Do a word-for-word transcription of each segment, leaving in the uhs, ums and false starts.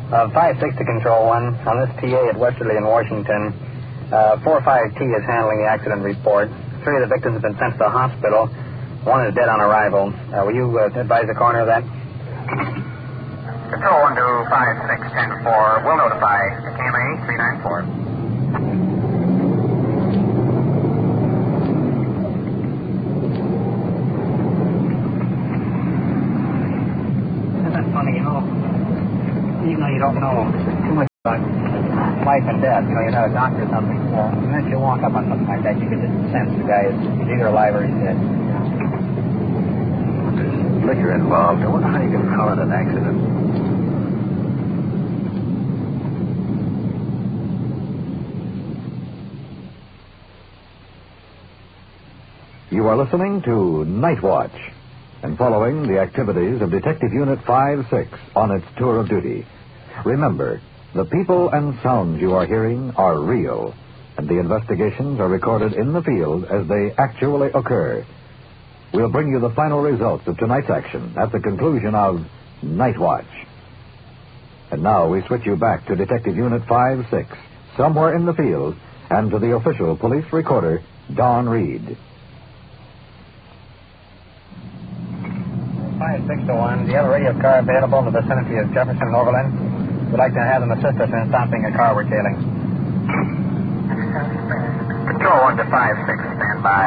Uh, five six to Control one. On this P A at Westerly in Washington, uh, four five T is handling the accident report. Three of the victims have been sent to the hospital. One is dead on arrival. Uh, will you uh, advise the coroner of that? Control one to five six ten four. We'll notify K M A three nine four. That's funny, you know. Even though you don't know too much about life and death, you know, you're not a doctor or something. Uh, the minute you walk up on something like that, you can just sense the guy is he's either alive or he's dead. There's liquor involved. I wonder how you can call it an accident. You are listening to Night Watch and following the activities of Detective Unit five six on its tour of duty. Remember, the people and sounds you are hearing are real, and the investigations are recorded in the field as they actually occur. We'll bring you the final results of tonight's action at the conclusion of Night Watch. And now we switch you back to Detective Unit five six, somewhere in the field, and to the official police recorder, Don Reed. five six to one. Do you have a radio car available in the vicinity of Jefferson and Overland? We'd like to have them assist us in stopping a car we're tailing. Control one to five six, stand by.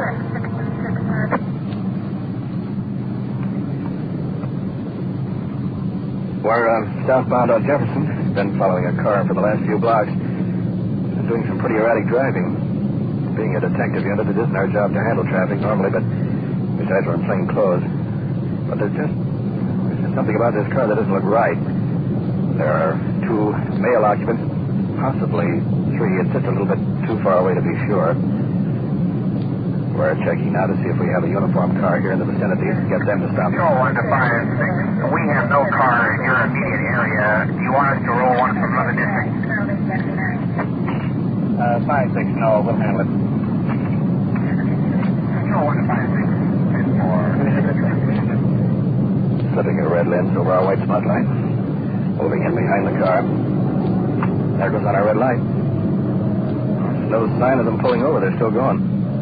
We're uh, southbound on Jefferson. Been following a car for the last few blocks. Been doing some pretty erratic driving. Being a detective unit, it isn't our job to handle traffic normally, but besides we're in plain clothes. But there's just, there's just something about this car that doesn't look right. There are two male occupants, possibly three. It's just a little bit too far away to be sure. We're checking now to see if we have a uniformed car here in the vicinity and get them to stop. Control one to five six. We have no car in your immediate area. Do you want us to roll one from another district? Uh, five six, no, we'll handle it. Control one to five six, ten four. Slipping a red lens over our white spot light. Moving in behind the car. There goes on our red light. There's no sign of them pulling over. They're still going.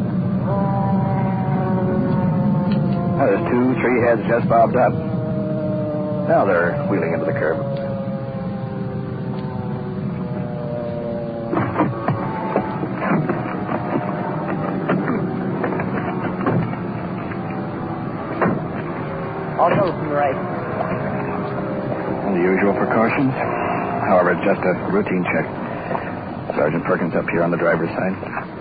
Now there's two, three heads just bobbed up. Now they're wheeling into the curb. Also from the right. The usual precautions. However, just a routine check. Sergeant Perkins up here on the driver's side.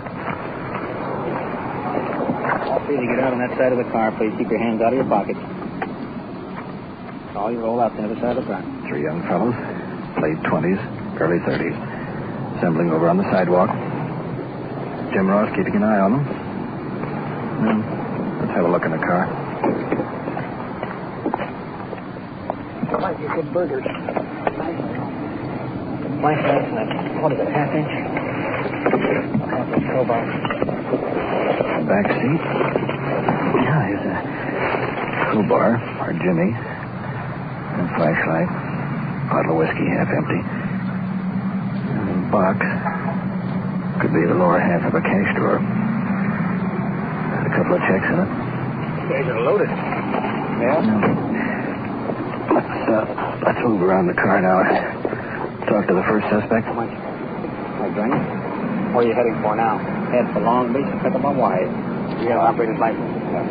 All free to get out on that side of the car. Please keep your hands out of your pockets. All you roll out the other side of the car. Three young fellows, late twenties, early thirties, assembling over on the sidewalk. Jim Ross keeping an eye on them. Now, let's have a look in the car. Might be good burgers. Nice. Nice, nice. What is it, half inch? Half inch crowbar. Back seat. Yeah, here's a crowbar for Jimmy. And flashlight. Bottle of whiskey, half empty. And a box. Could be the lower half of a cash drawer. There's a couple of checks in it. These guys are loaded. Yeah? No. Let's, uh, let's move around the car now. Talk to the first suspect. How much? Like joining? Where are you heading for now? Head for Long Beach and pick them up wide. You got an operator's license? Yes,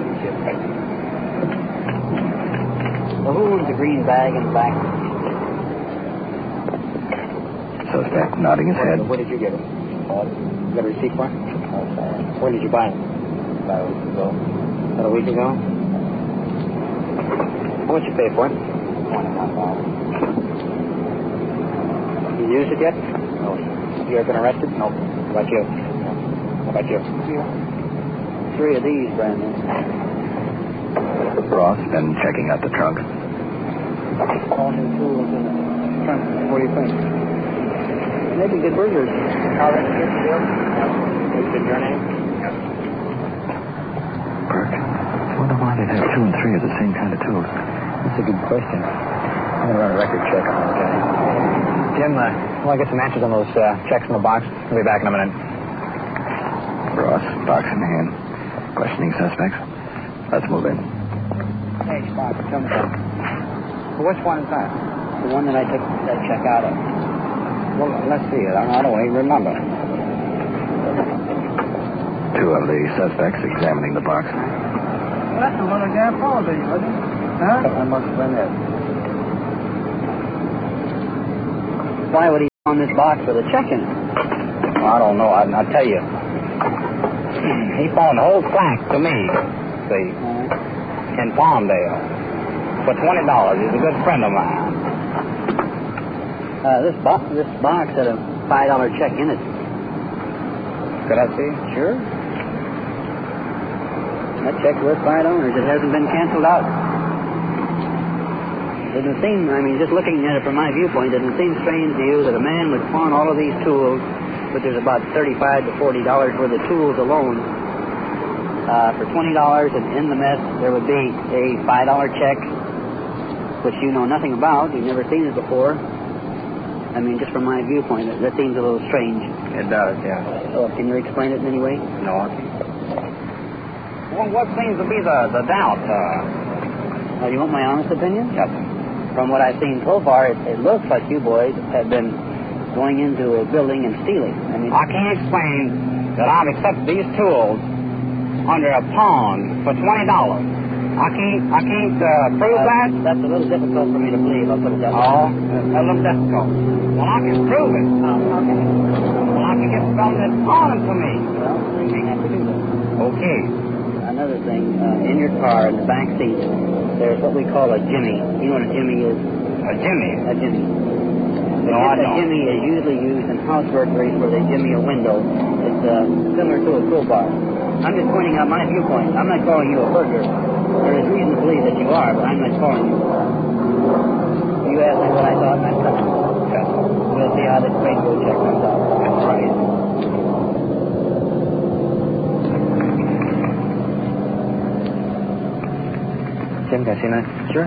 well, who owns the green bag in the back? Suspect nodding his head. Where did you get it? You got a receipt for it? When did you buy it? About a week ago. About a week ago? How much you pay for it? twenty-one dollars. You used it yet? No. You ever been arrested? No. How about you? No. How about you? Yeah. Three of these, Brandon. Ross been checking out the trunk. All new tools in the trunk. What do you think? Maybe good burgers. Car registered still? Yeah. Is it your name? Yes. Burke, I wonder why they'd have two and three of the same kind of tools. That's a good question. I'm going to run a record check on this guy. Jim, uh, I want to get some answers on those uh, checks in the box. I'll be back in a minute. Ross, box in hand. Questioning suspects. Let's move in. Hey, Spock, tell me something. Well, which one is that? The one that I took that check out of. Well, let's see it. I don't even remember. Two of the suspects examining the box. Well, that's the one of Dan Paul's, wasn't it? Huh? That must have been it. Why would he on this box with a check in it? Well, I don't know. I, I'll tell you. He phoned the whole flank to me, see, in Palmdale for twenty dollars. He's a good friend of mine. Uh, this box, this box had a five dollar check in it. Could I see? Sure. That check's worth five dollars. It hasn't been canceled out. Doesn't seem, I mean, just looking at it from my viewpoint, doesn't seem strange to you that a man would pawn all of these tools, but there's about thirty-five to forty dollars worth of tools alone. Uh, for twenty dollars, and in the mess, there would be a five dollar check, which you know nothing about. You've never seen it before. I mean, just from my viewpoint, that, that seems a little strange. It does, yeah. Oh, can you explain it in any way? No. Well, what seems to be the, the doubt? Uh... Oh, you want my honest opinion? Yes. From what I've seen so far, it, it looks like you boys have been going into a building and stealing. I mean, I can't explain that I've accepted these tools under a pawn for twenty dollars. I can't, I can't uh, prove uh, that. That's a little difficult for me to believe. I'll put it that way. Oh, that's a little difficult. Well, I can prove it. Oh, okay. Well, I can get something that's pawned for me. Well, you may have to do that. Okay. Another thing, uh, in your car, in the back seat, there's what we call a jimmy. You know what a jimmy is? A jimmy? A jimmy. No, I A don't. jimmy is usually used in house burglaries where they jimmy a window. It's uh, similar to a crowbar. I'm just pointing out my viewpoint. I'm not calling you a burglar. There is reason to believe that you are, but I'm not calling you. You asked me what I thought, and I'm telling you. Yes. We'll see how this Facebook check comes out. That's right. Jim, can I see that? Sure.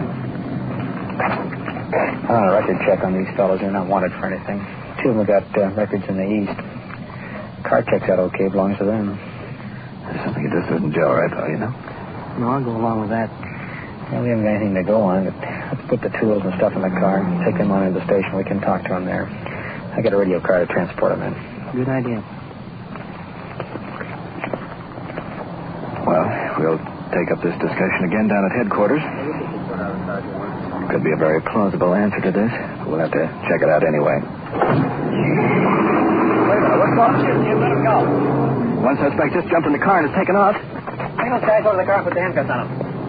I want a record check on these fellows. They're not wanted for anything. Two of them got uh, records in the East. Car checks out okay, belongs to them. There's something that just doesn't gel right, though, you know? No, I'll go along with that. Well, we haven't got anything to go on. But let's put the tools and stuff in the car. Take them on to the station. We can talk to them there. I got a radio car to transport them in. Good idea. Well, we'll take up this discussion again down at headquarters. Could be a very plausible answer to this. We'll have to check it out anyway. Wait a minute. What's going on? You let him go. One suspect just jumped in the car and has taken off. Take those guys over to the car and put the handcuffs on them.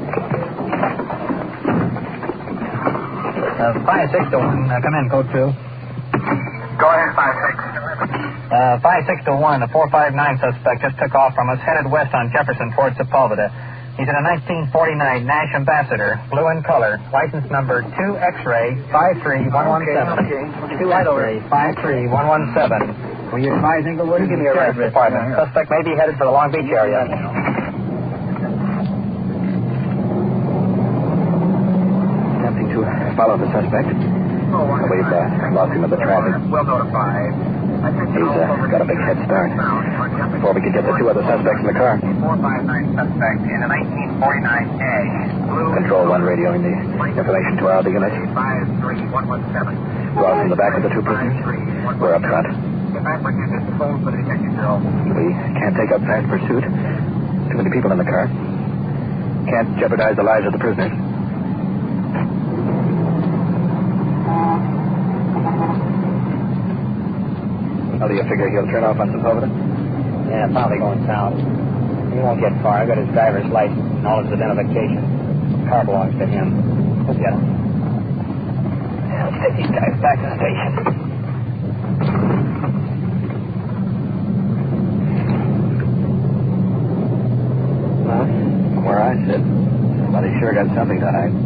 Uh, five, six to one. Uh, come in, code two. Go ahead, five six. Uh, five, six to one. The four five nine suspect just took off from us, headed west on Jefferson towards Sepulveda. He's in a nineteen forty-nine Nash Ambassador, blue in color, license number two X-ray five three one one seven. two X-ray five three one one seven. Will you advise Inglewood? Give me a reference department. Suspect may be headed for the Long Beach area. Attempting to follow the suspect. We've uh, lost him in the traffic. We'll notify. He's uh, got a big head start. Before we could get the two other suspects in the car. four five nine suspect in a nineteen forty-nine A. Blue. Control one radioing the information to our other units. five three one one seven. Ross in the back with the two prisoners. We're up front. If I put you this phone for the detective bill. We can't take up fast pursuit. Too many people in the car. Can't jeopardize the lives of the prisoners. How do you figure he'll turn off on Sepulveda? Yeah, probably going south. He won't get far. I got his driver's license and all his identification. The car belongs to him. We'll get him. Yeah, let's take these guys back to the station. Well, from where I sit, somebody sure got something to hide.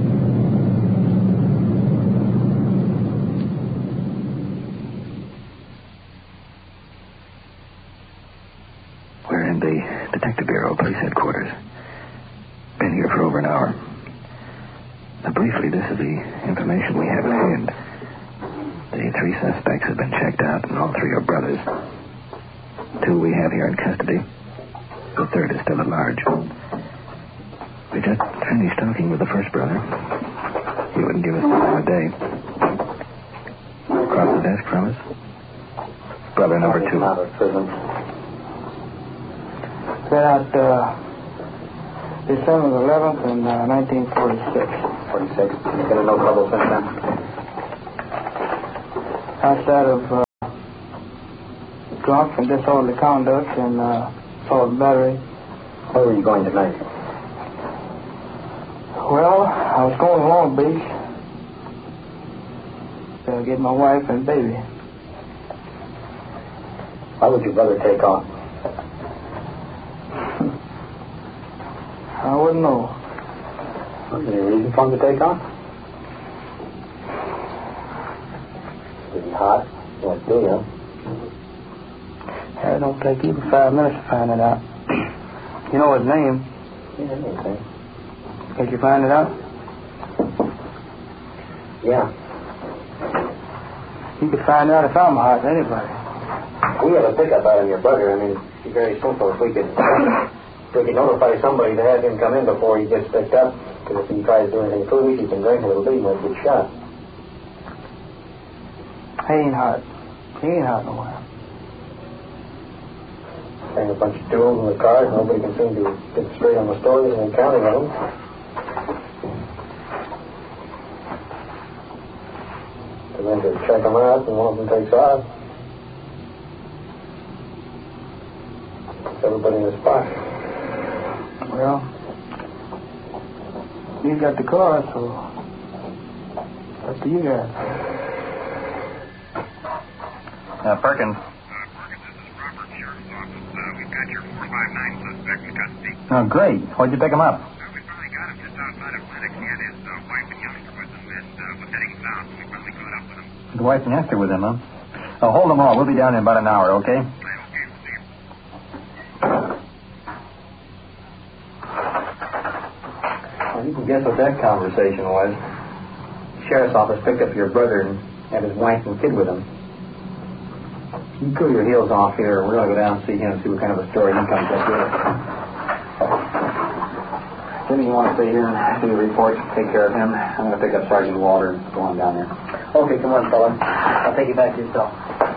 We're in the Detective Bureau, Police Headquarters. Been here for over an hour. Now, briefly, this is the information we have at hand. The The three suspects have been checked out, and all three are brothers. Two we have here in custody. The third is still at large. We just finished talking with the first brother. He wouldn't give us the time of day. Across the desk from us, brother number two. Out of prison. Got out uh, December eleventh in uh, nineteen forty-six. forty-six. You been in no trouble since then? Outside of uh, drunk and disorderly conduct and uh, assault and battery. Where were you going tonight? Well, I was going to Long Beach to get my wife and baby. Why would your brother take off? I wouldn't know. Was there any reason for him to take off? Was he hot? What do you? It don't take even five minutes to find it out. You know his name. Yeah, okay. Did you find it out? Yeah. You could find out if I'm hot, anybody. We have a pickup out on your brother. I mean, it'd be very simple if we could, if we could notify somebody to have him come in before he gets picked up. Because if he tries to do anything foolish, he can drink a little bit and he'll get shot. He ain't hot. He ain't hot nowhere. Hang a bunch of tools in the car. Nobody can seem to get straight on the story and counting of them. And then to check them out, and one of them takes off. Everybody in the spot. Well, you got the car, so up to you guys. Uh, Perkins. Oh, great. Where'd you pick him up? Uh, we finally got him just outside of Lennox. He had his uh, wife and youngster with him, and uh, was heading south, so we finally caught up with him. The wife and youngster with him, huh? Oh, hold them all. We'll be down in about an hour, okay? Okay, okay, we'll see you. Well, you can guess what that conversation was. The sheriff's office picked up your brother and had his wife and kid with him. You cool your heels off here. We're going to go down and see him and see what kind of a story he comes up with. Jimmy, you want to stay here and do the report? Take care of him. I'm going to pick up Sergeant Walter and go on down there. Okay, come on, fella. I'll take you back to your cell.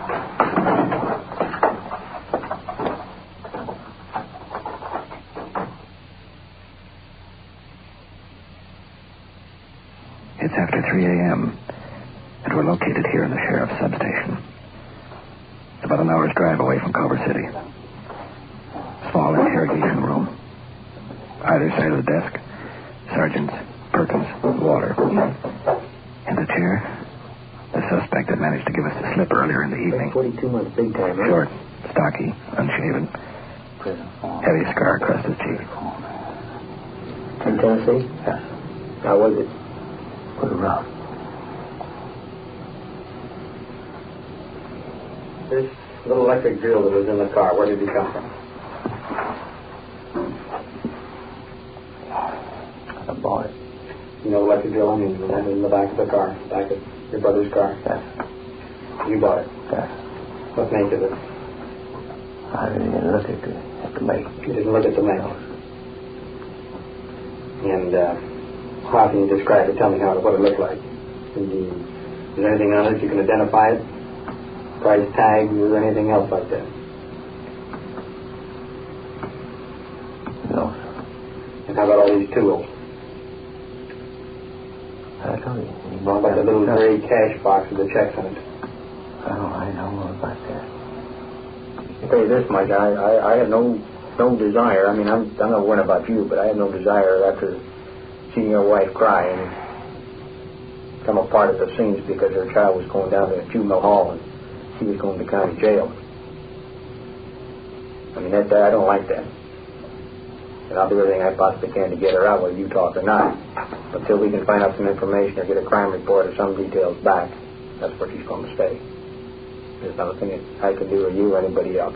It's after three a.m., and we're located here in the sheriff's substation. It's about an hour's drive away from Culver City. Small interrogation room. Either side of the desk, Sergeants Perkins, Water. In the chair, the suspect that managed to give us the slip earlier in the evening. forty-two months big time, right? Short, stocky, unshaven. Heavy scar across his cheek. In Tennessee? Yes. How was it? Pretty rough. This little electric drill that was in the car, where did it come from? I bought it. You know, electric drill, I mean, was that in the back of the car, back of your brother's car? Yes. You bought it? Yes. What make of it? I didn't even look at the, at the make. You didn't look at the make. And uh, how can you describe it? Tell me how what it looked like. Did you, is there anything on it you can identify it? Price tag or anything else like that? No. And how about all these tools? I told you. What about the little gray cash box with the checks on it? Oh, I don't know about that. I'll tell you this much, I, I, I have no no desire. I mean, I'm, I'm not worrying about you, but I have no desire after seeing your wife cry and come apart at the seams because her child was going down to a juvenile hall and she was going to county jail. I mean, that, that I don't like that. And I'll do everything I possibly can to get her out, whether you talk or not. Until we can find out some information or get a crime report or some details back, that's where she's going to stay. There's nothing that I can do or you or anybody else.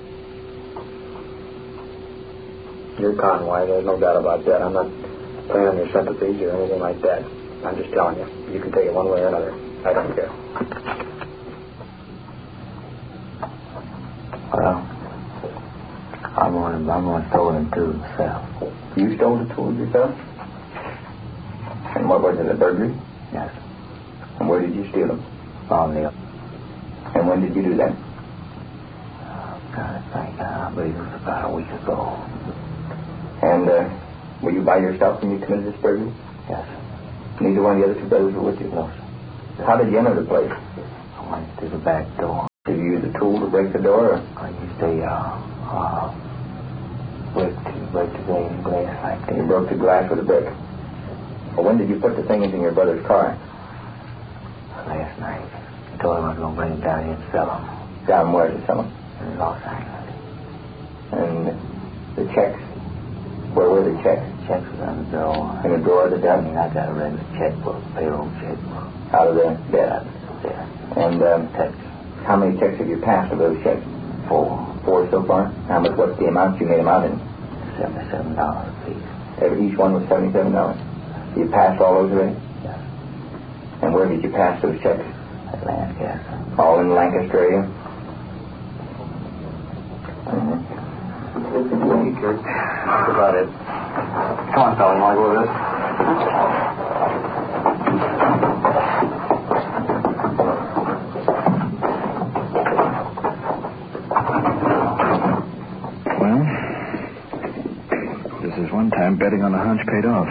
You're Conway, there's no doubt about that. I'm not playing on your sympathies or anything like that. I'm just telling you. You can take it one way or another. I don't care. I'm going to stole them tools myself. You stole the tools yourself? And what was it, a burglary? Yes. And where did you steal them? On the... And when did you do that? Oh, God, I think, uh, I believe it was about a week ago. And, uh, were you by yourself when you committed this burglary? Yes. Neither one of the other two brothers were with you? No, sir. How did you enter the place? I went through the back door. Did you use a tool to break the door? Or? I used a, uh, uh, brick to break the glass like that. You broke the glass with a brick. Well, when did you put the things in your brother's car? Last night. I told him I was going to bring them down here and sell them. Down where to sell them? In Los Angeles. And the checks? Where were the checks? Checks was on the door. In the drawer of the desk? I mean, I got a regular checkbook, payroll checkbook. Out of the desk? There. And, um, Checks. how many checks have you passed of those checks? Four. Four so far? How much, what's the amount you made them out in? Seventy-seven dollars a piece. Every, each one was seventy-seven dollars. You passed all those already? Yes. And where did you pass those checks? At Lancaster. All in the Lancaster area? Mm-hmm. That's about it. Come on, fella, you want to go with us? Well, this is one time betting on a hunch paid off.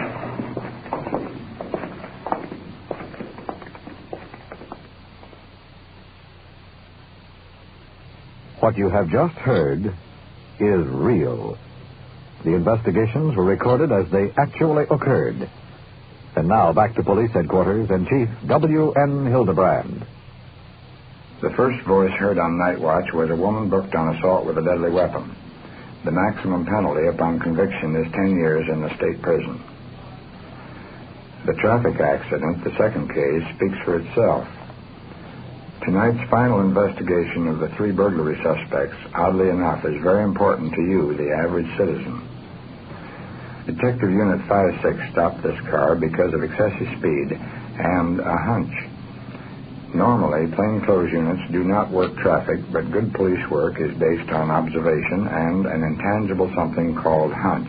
What you have just heard is real. The investigations were recorded as they actually occurred. And now back to police headquarters and Chief W N Hildebrand. The first voice heard on Night Watch was a woman booked on assault with a deadly weapon. The maximum penalty upon conviction is ten years in the state prison. The traffic accident, the second case, speaks for itself. Tonight's final investigation of the three burglary suspects, oddly enough, is very important to you, the average citizen. Detective Unit five six stopped this car because of excessive speed and a hunch. Normally, plainclothes units do not work traffic, but good police work is based on observation and an intangible something called hunch.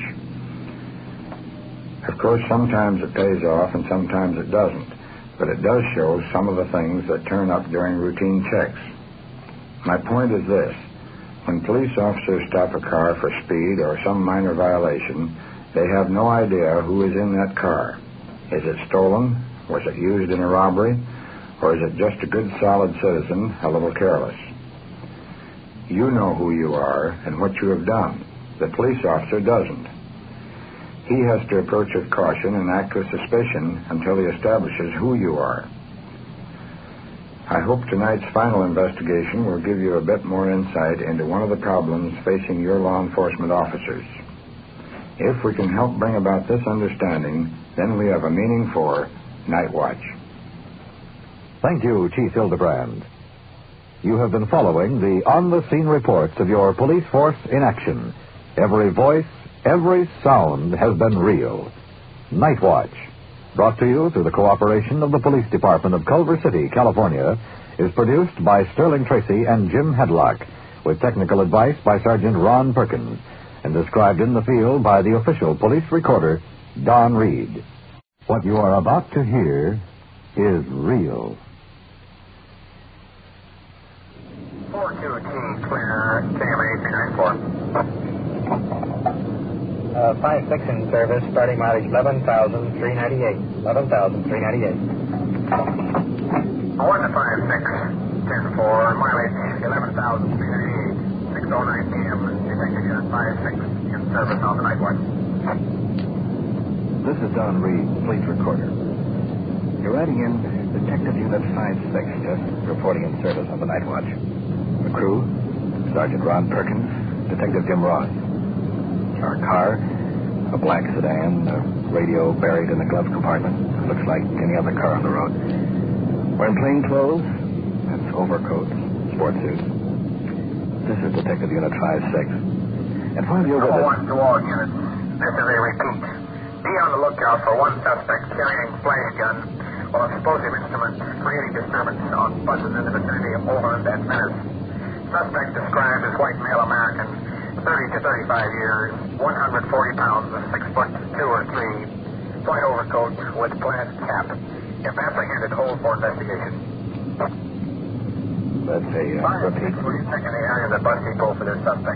Of course, sometimes it pays off and sometimes it doesn't, but it does show some of the things that turn up during routine checks. My point is this. When police officers stop a car for speed or some minor violation, they have no idea who is in that car. Is it stolen? Was it used in a robbery? Or is it just a good, solid citizen, a little careless? You know who you are and what you have done. The police officer doesn't. He has to approach with caution and act with suspicion until he establishes who you are. I hope tonight's final investigation will give you a bit more insight into one of the problems facing your law enforcement officers. If we can help bring about this understanding, then we have a meaning for Night Watch. Thank you, Chief Hildebrand. You have been following the on-the-scene reports of your police force in action. Every voice, every sound has been real. Night Watch, brought to you through the cooperation of the Police Department of Culver City, California, is produced by Sterling Tracy and Jim Hedlock, with technical advice by Sergeant Ron Perkins, and described in the field by the official police recorder, Don Reed. What you are about to hear is real. four two T, clear, K M A three nine four. Uh, five six in service, starting mileage eleven thousand three ninety-eight. eleven thousand three ninety-eight. one to five six, ten four, mileage eleven thousand three ninety-eight. six oh nine P M, Detective Unit five six in service on the Night Watch. This is Don Reed, police recorder. You're writing in Detective Unit five six, just reporting in service on the Night Watch. The crew, Sergeant Ron Perkins, Detective Jim Ross. Our car, a black sedan, a radio buried in the glove compartment. Looks like any other car on the road. We're in plain clothes. That's overcoats, sport suits. This is Detective Unit five six. And while you're with us... one to all units. This is a repeat. Be on the lookout for one suspect carrying flash gun or explosive instrument creating disturbance on buses in the vicinity of Overland and Venice. Suspect described as white male American, thirty to thirty-five thirty-five years, one hundred forty pounds, six foot two or three, white overcoat with plaid cap. If apprehended, hold for investigation. That's a uh, Five, repeat. six, will you check in the area of the bus depot for this suspect?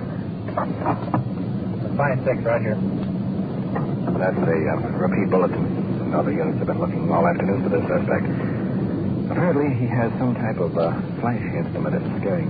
Five, six, Roger. That's a uh, repeat bulletin. Other units have been looking all afternoon for this suspect. Apparently, he has some type of uh, flash instrument at his carrying